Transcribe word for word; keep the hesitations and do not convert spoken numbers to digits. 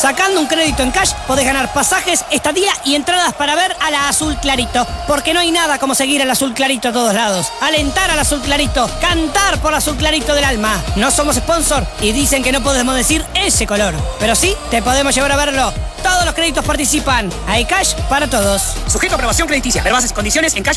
Sacando un crédito en Cash podés ganar pasajes, estadía y entradas para ver a la Azul Clarito. Porque no hay nada como seguir al Azul Clarito a todos lados. Alentar al Azul Clarito, cantar por el Azul Clarito del alma. No somos sponsor y dicen que no podemos decir ese color. Pero sí, te podemos llevar a verlo. Todos los créditos participan. Hay Cash para todos. Sujeto a aprobación crediticia. Ver bases y condiciones en cash